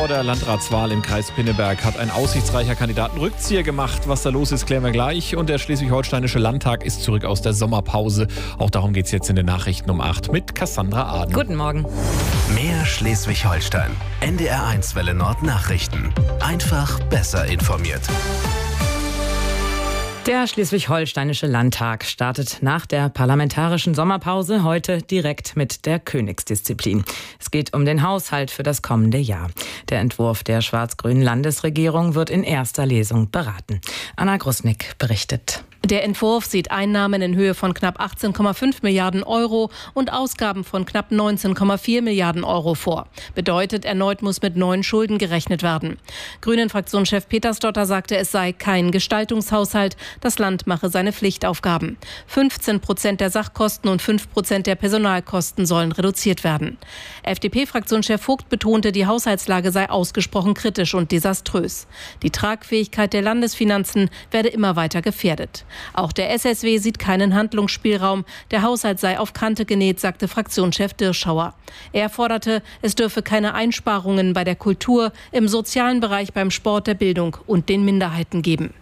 vor der Landratswahl im Kreis Pinneberg hat ein aussichtsreicher Kandidat einen Rückzieher gemacht. Was da los ist, klären wir gleich. Und der Schleswig-Holsteinische Landtag ist zurück aus der Sommerpause. Auch darum geht es jetzt in den Nachrichten um 8 mit Cassandra Aden. Guten Morgen. Mehr Schleswig-Holstein. NDR1 Welle Nord Nachrichten. Einfach besser informiert. Der Schleswig-Holsteinische Landtag startet nach der parlamentarischen Sommerpause heute direkt mit der Königsdisziplin. Es geht um den Haushalt für das kommende Jahr. Der Entwurf der schwarz-grünen Landesregierung wird in erster Lesung beraten. Anna Grusnick berichtet. Der Entwurf sieht Einnahmen in Höhe von knapp 18,5 Milliarden Euro und Ausgaben von knapp 19,4 Milliarden Euro vor. Bedeutet, erneut muss mit neuen Schulden gerechnet werden. Grünen-Fraktionschef Petersdotter sagte, es sei kein Gestaltungshaushalt, das Land mache seine Pflichtaufgaben. 15% der Sachkosten und 5% der Personalkosten sollen reduziert werden. FDP-Fraktionschef Vogt betonte, die Haushaltslage sei ausgesprochen kritisch und desaströs. Die Tragfähigkeit der Landesfinanzen werde immer weiter gefährdet. Auch der SSW sieht keinen Handlungsspielraum. Der Haushalt sei auf Kante genäht, sagte Fraktionschef Dirschauer. Er forderte, es dürfe keine Einsparungen bei der Kultur, im sozialen Bereich, beim Sport, der Bildung und den Minderheiten geben.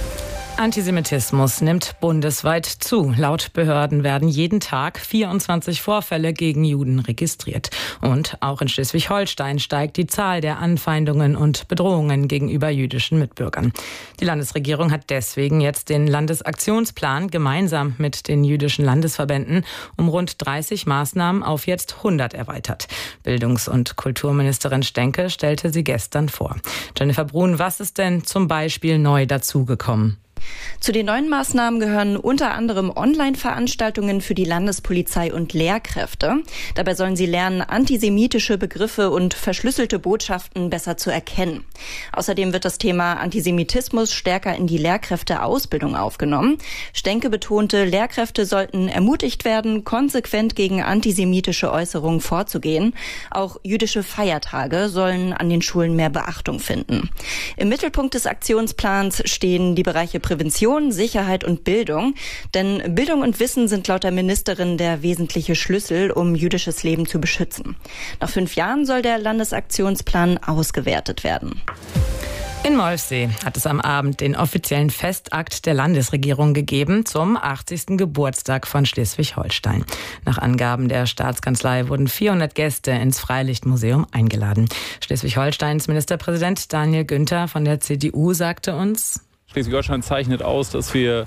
Antisemitismus nimmt bundesweit zu. Laut Behörden werden jeden Tag 24 Vorfälle gegen Juden registriert. Und auch in Schleswig-Holstein steigt die Zahl der Anfeindungen und Bedrohungen gegenüber jüdischen Mitbürgern. Die Landesregierung hat deswegen jetzt den Landesaktionsplan gemeinsam mit den jüdischen Landesverbänden um rund 30 Maßnahmen auf jetzt 100 erweitert. Bildungs- und Kulturministerin Stenke stellte sie gestern vor. Jennifer Brun, was ist denn zum Beispiel neu dazugekommen? Zu den neuen Maßnahmen gehören unter anderem Online-Veranstaltungen für die Landespolizei und Lehrkräfte. Dabei sollen sie lernen, antisemitische Begriffe und verschlüsselte Botschaften besser zu erkennen. Außerdem wird das Thema Antisemitismus stärker in die Lehrkräfteausbildung aufgenommen. Stenke betonte, Lehrkräfte sollten ermutigt werden, konsequent gegen antisemitische Äußerungen vorzugehen. Auch jüdische Feiertage sollen an den Schulen mehr Beachtung finden. Im Mittelpunkt des Aktionsplans stehen die Bereiche Prävention, Sicherheit und Bildung. Denn Bildung und Wissen sind laut der Ministerin der wesentliche Schlüssel, um jüdisches Leben zu beschützen. Nach 5 Jahren soll der Landesaktionsplan ausgewertet werden. In Molfsee hat es am Abend den offiziellen Festakt der Landesregierung gegeben zum 80. Geburtstag von Schleswig-Holstein. Nach Angaben der Staatskanzlei wurden 400 Gäste ins Freilichtmuseum eingeladen. Schleswig-Holsteins Ministerpräsident Daniel Günther von der CDU sagte uns: Schleswig-Holstein zeichnet aus, dass wir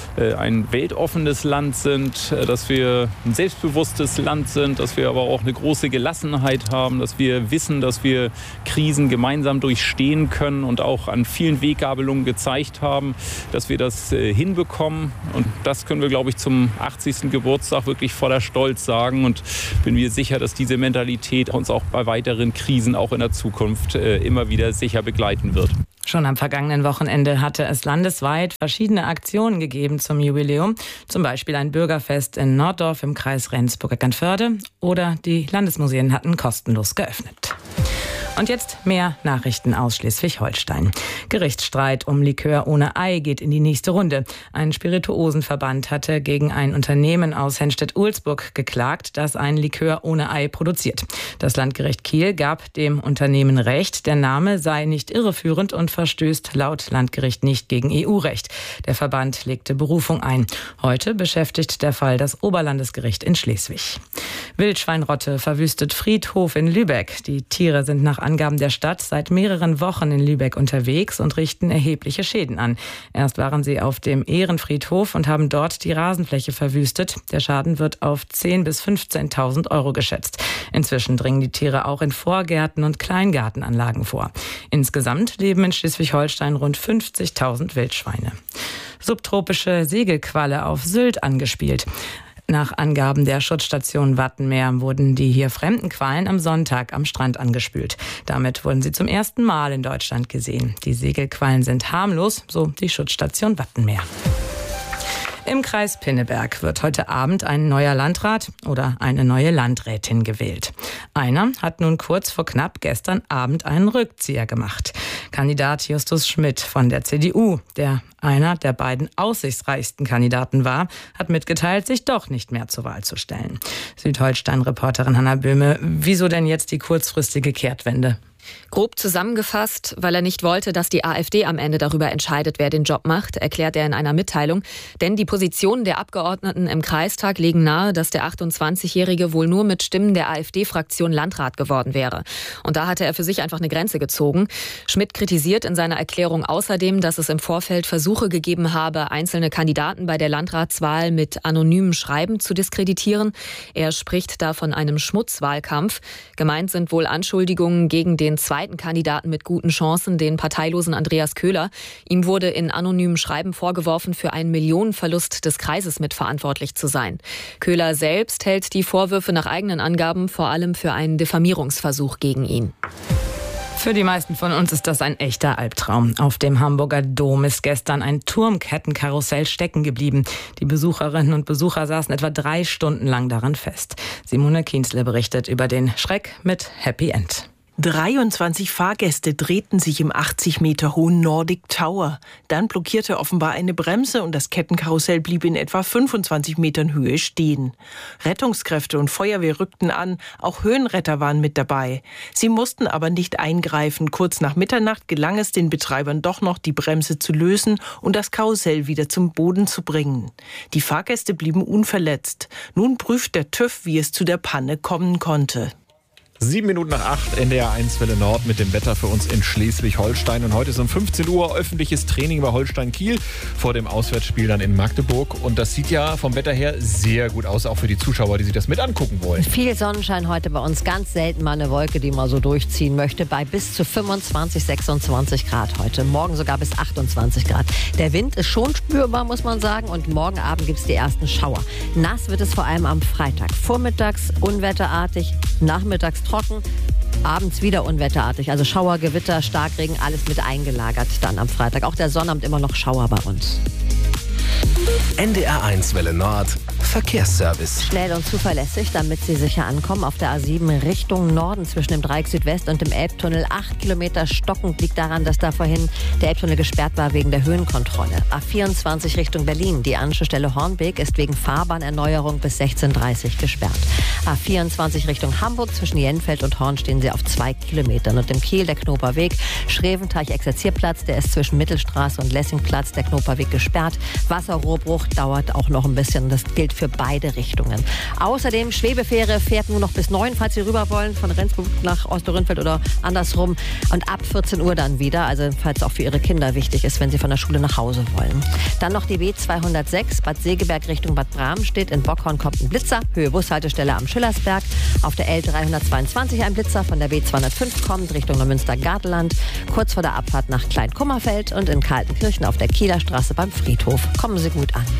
ein weltoffenes Land sind, dass wir ein selbstbewusstes Land sind, dass wir aber auch eine große Gelassenheit haben, dass wir wissen, dass wir Krisen gemeinsam durchstehen können und auch an vielen Weggabelungen gezeigt haben, dass wir das hinbekommen. Und das können wir, glaube ich, zum 80. Geburtstag wirklich voller Stolz sagen. Und bin mir sicher, dass diese Mentalität uns auch bei weiteren Krisen auch in der Zukunft immer wieder sicher begleiten wird. Schon am vergangenen Wochenende hatte es landesweit verschiedene Aktionen gegeben zum Jubiläum. Zum Beispiel ein Bürgerfest in Norddorf im Kreis Rendsburg-Eckernförde oder die Landesmuseen hatten kostenlos geöffnet. Und jetzt mehr Nachrichten aus Schleswig-Holstein. Gerichtsstreit um Likör ohne Ei geht in die nächste Runde. Ein Spirituosenverband hatte gegen ein Unternehmen aus Henstedt-Ulzburg geklagt, das ein Likör ohne Ei produziert. Das Landgericht Kiel gab dem Unternehmen Recht, der Name sei nicht irreführend und verstößt laut Landgericht nicht gegen EU-Recht. Der Verband legte Berufung ein. Heute beschäftigt der Fall das Oberlandesgericht in Schleswig. Wildschweinrotte verwüstet Friedhof in Lübeck. Die Tiere sind nach Angaben der Stadt seit mehreren Wochen in Lübeck unterwegs und richten erhebliche Schäden an. Erst waren sie auf dem Ehrenfriedhof und haben dort die Rasenfläche verwüstet. Der Schaden wird auf 10.000 bis 15.000 Euro geschätzt. Inzwischen dringen die Tiere auch in Vorgärten und Kleingartenanlagen vor. Insgesamt leben in Schleswig-Holstein rund 50.000 Wildschweine. Subtropische Segelqualle auf Sylt angespielt. Nach Angaben der Schutzstation Wattenmeer wurden die hier fremden Quallen am Sonntag am Strand angespült. Damit wurden sie zum ersten Mal in Deutschland gesehen. Die Segelquallen sind harmlos, so die Schutzstation Wattenmeer. Im Kreis Pinneberg wird heute Abend ein neuer Landrat oder eine neue Landrätin gewählt. Einer hat nun kurz vor knapp gestern Abend einen Rückzieher gemacht. Kandidat Justus Schmidt von der CDU, der einer der beiden aussichtsreichsten Kandidaten war, hat mitgeteilt, sich doch nicht mehr zur Wahl zu stellen. Südholstein-Reporterin Hanna Böhme, wieso denn jetzt die kurzfristige Kehrtwende? Grob zusammengefasst, weil er nicht wollte, dass die AfD am Ende darüber entscheidet, wer den Job macht, erklärt er in einer Mitteilung. Denn die Positionen der Abgeordneten im Kreistag legen nahe, dass der 28-Jährige wohl nur mit Stimmen der AfD-Fraktion Landrat geworden wäre. Und da hatte er für sich einfach eine Grenze gezogen. Schmidt kritisiert in seiner Erklärung außerdem, dass es im Vorfeld Versuche gegeben habe, einzelne Kandidaten bei der Landratswahl mit anonymen Schreiben zu diskreditieren. Er spricht da von einem Schmutzwahlkampf. Gemeint sind wohl Anschuldigungen gegen den zweiten Kandidaten mit guten Chancen, den parteilosen Andreas Köhler. Ihm wurde in anonymen Schreiben vorgeworfen, für einen Millionenverlust des Kreises mitverantwortlich zu sein. Köhler selbst hält die Vorwürfe nach eigenen Angaben vor allem für einen Diffamierungsversuch gegen ihn. Für die meisten von uns ist das ein echter Albtraum. Auf dem Hamburger Dom ist gestern ein Turmkettenkarussell stecken geblieben. Die Besucherinnen und Besucher saßen etwa 3 Stunden lang daran fest. Simone Kienzle berichtet über den Schreck mit Happy End. 23 Fahrgäste drehten sich im 80 Meter hohen Nordic Tower. Dann blockierte offenbar eine Bremse und das Kettenkarussell blieb in etwa 25 Metern Höhe stehen. Rettungskräfte und Feuerwehr rückten an, auch Höhenretter waren mit dabei. Sie mussten aber nicht eingreifen. Kurz nach Mitternacht gelang es den Betreibern doch noch, die Bremse zu lösen und das Karussell wieder zum Boden zu bringen. Die Fahrgäste blieben unverletzt. Nun prüft der TÜV, wie es zu der Panne kommen konnte. 7 Minuten nach 8, NDR 1 Welle Nord mit dem Wetter für uns in Schleswig-Holstein. Und heute ist um 15 Uhr öffentliches Training bei Holstein-Kiel vor dem Auswärtsspiel dann in Magdeburg. Und das sieht ja vom Wetter her sehr gut aus, auch für die Zuschauer, die sich das mit angucken wollen. Viel Sonnenschein heute bei uns, ganz selten mal eine Wolke, die mal so durchziehen möchte, bei bis zu 25, 26 Grad heute. Morgen sogar bis 28 Grad. Der Wind ist schon spürbar, muss man sagen. Und morgen Abend gibt es die ersten Schauer. Nass wird es vor allem am Freitag. Vormittags unwetterartig, nachmittags trocken, abends wieder unwetterartig. Also Schauer, Gewitter, Starkregen, alles mit eingelagert dann am Freitag. Auch der Sonnabend immer noch Schauer bei uns. NDR 1 Welle Nord Verkehrsservice. Schnell und zuverlässig, damit Sie sicher ankommen. Auf der A7 Richtung Norden zwischen dem Dreieck Südwest und dem Elbtunnel 8 Kilometer stockend. Liegt daran, dass da vorhin der Elbtunnel gesperrt war wegen der Höhenkontrolle. A24 Richtung Berlin. Die Anschlussstelle Hornbeek ist wegen Fahrbahnerneuerung bis 16:30 Uhr gesperrt. A24 Richtung Hamburg zwischen Jenfeld und Horn stehen Sie auf 2 Kilometern. Und im Kiel der Knoperweg, Schreventeich-Exerzierplatz, der ist zwischen Mittelstraße und Lessingplatz, der Knoperweg gesperrt. Wasserrohrbruch dauert auch noch ein bisschen. Das gilt für beide Richtungen. Außerdem, Schwebefähre fährt nur noch bis 9, falls Sie rüber wollen, von Rendsburg nach Osterrönfeld oder andersrum. Und ab 14 Uhr dann wieder, also falls auch für Ihre Kinder wichtig ist, wenn Sie von der Schule nach Hause wollen. Dann noch die B206, Bad Segeberg Richtung Bad Bramstedt. In Bockhorn kommt ein Blitzer, Höhe Bushaltestelle am Schillersberg. Auf der L322 ein Blitzer, von der B205 kommt Richtung Neumünster-Gardeland. Kurz vor der Abfahrt nach Kleinkummerfeld und in Kaltenkirchen auf der Kieler Straße beim Friedhof. Kommen Sie gut an.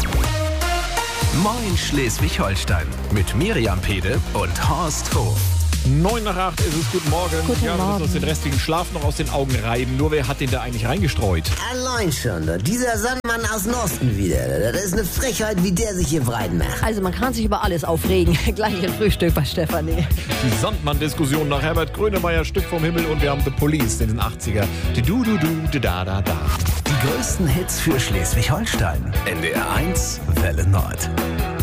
Moin Schleswig-Holstein mit Miriam Pede und Horst Hof. 9 nach 8 ist es. Guten Morgen. Guten Wir müssen uns den restlichen Schlaf noch aus den Augen reiben. Nur wer hat den da eigentlich reingestreut? Allein schon, dieser Sandmann aus dem Osten wieder. Das ist eine Frechheit, wie der sich hier breit macht. Also man kann sich über alles aufregen. Gleich im Frühstück bei Stefanie. Die Sandmann-Diskussion nach Herbert Grönemeyer, Stück vom Himmel, und wir haben The Police in den 80er. Die du, da, da, da. Die größten Hits für Schleswig-Holstein. NDR 1 Welle Nord.